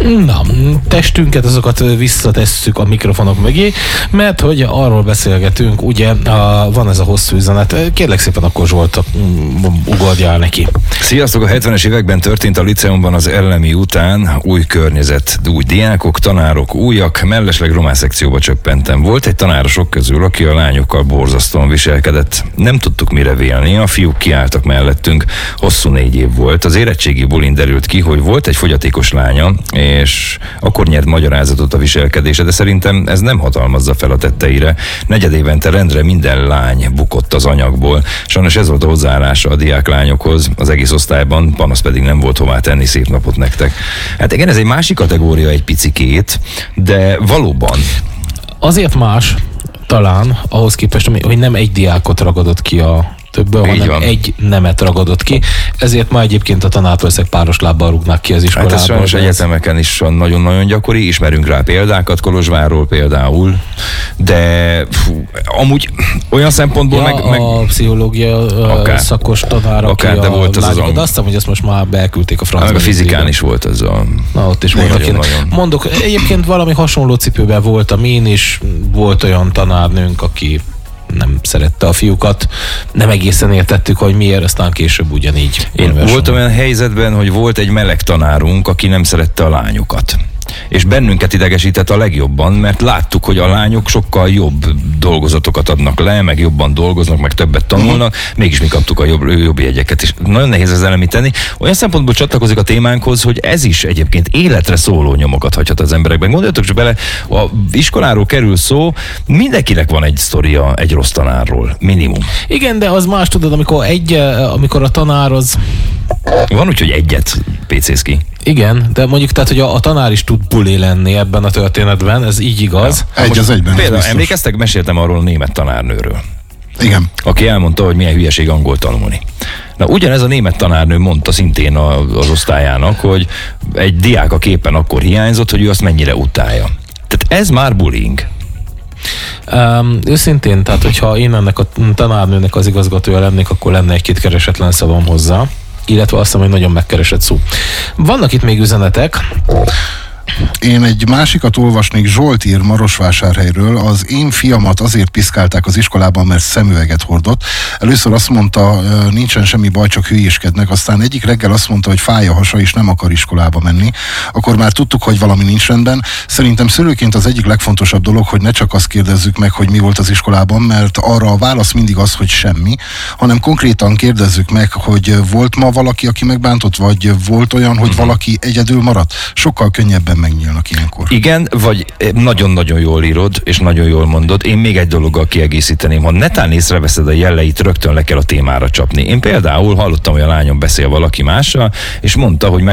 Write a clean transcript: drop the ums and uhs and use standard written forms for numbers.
Na, testünket, azokat visszatesszük a mikrofonok mögé, mert hogy arról beszélgetünk, ugye van ez a hosszú üzenet. Kérlek szépen akkor Zsolt, ugorjál neki. Sziasztok! A 70-es években történt a liceumban az ellemi után, új környezet, új diákok, tanárok, újak, mellesleg román szekcióba csöppentem. Volt egy tanárosok közül, aki a lányokkal borzasztóan viselkedett. Nem tudtuk mire vélni, a fiúk kiálltak mellettünk. Hosszú 4 év volt. Az érettségi bulin derült ki, hogy volt egy fogyatékos lánya, és akkor nyert magyarázatot a viselkedése, de szerintem ez nem hatalmazza fel a tetteire. Negyedévente rendre minden lány bukott az anyagból. Sajnos ez volt a hozzáállása a diáklányokhoz az egész osztályban, panasz pedig nem volt hová tenni. Szép napot nektek. Hát igen, ez egy másik kategória egy picikét, de valóban. Azért más, talán, ahhoz képest, hogy nem egy diákot ragadott ki a többből, hanem van. Egy nemet ragadott ki. Ezért ma egyébként a tanártól páros lábbal rúgnák ki az iskolából. Hát ez sajnos egyetemeken is nagyon-nagyon gyakori, ismerünk rá példákat, Kolozsvárról például, de amúgy olyan szempontból a pszichológia szakos tanár, akár, de volt az de azt hiszem, hogy ezt most már beelküldték a francba. A fizikán is volt ez a... Na, ott is volt, mondok, egyébként valami hasonló cipőben voltam én is, volt olyan tanárnőnk, aki nem szerette a fiúkat, nem egészen értettük, hogy miért, aztán később ugyanígy. Én voltam olyan helyzetben, hogy volt egy meleg tanárunk, aki nem szerette a lányokat. És bennünket idegesített a legjobban, mert láttuk, hogy a lányok sokkal jobb dolgozatokat adnak le, meg jobban dolgoznak, meg többet tanulnak, mégis mi kaptuk a jobb jegyeket, és nagyon nehéz ezzel említeni. Olyan szempontból csatlakozik a témánkhoz, hogy ez is egyébként életre szóló nyomokat hagyhat az emberekben. Gondoljatok csak bele, a iskoláról kerül szó, mindenkinek van egy sztoria egy rossz tanárról, minimum. Igen, de az más, tudod, amikor a tanár az... Van úgy, hogy egyet PC-sz ki. Igen, de mondjuk tehát, hogy a tanár is tud buli lenni ebben a történetben, ez így igaz. Ja, egy az egyben. Például emlékeztek, meséltem arról a német tanárnőről. Igen. Aki elmondta, hogy milyen hülyeség angol tanulni. Na, ugyanez a német tanárnő mondta szintén az osztályának, hogy egy diák a képen akkor hiányzott, hogy ő azt mennyire utálja. Tehát ez már bullying. Őszintén, tehát hogyha én ennek a tanárnőnek az igazgatója lennék, akkor lenne egy-két keresetlen szavam hozzá, illetve azt hiszem, hogy nagyon megkeresett szó. Vannak itt még üzenetek. Én egy másikat olvasnék, Zsolt ír Marosvásárhelyről. Az én fiamat azért piszkálták az iskolában, mert szemüveget hordott. Először azt mondta, nincsen semmi baj, csak hülyéskednek. Aztán egyik reggel azt mondta, hogy fáj a hasa, és nem akar iskolába menni. Akkor már tudtuk, hogy valami nincs rendben. Szerintem szülőként az egyik legfontosabb dolog, hogy ne csak azt kérdezzük meg, hogy mi volt az iskolában, mert arra a válasz mindig az, hogy semmi, hanem konkrétan kérdezzük meg, hogy volt ma valaki, aki megbántott, vagy volt olyan, hogy valaki egyedül maradt. Sokkal könnyebben megnyílnak ilyenkor. Igen, vagy nagyon-nagyon jól írod, és nagyon jól mondod. Én még egy dologgal kiegészíteném, ha netán észreveszed a jelleit, rögtön le kell a témára csapni. Én például hallottam, hogy a lányom beszél valaki mással, és mondta, hogy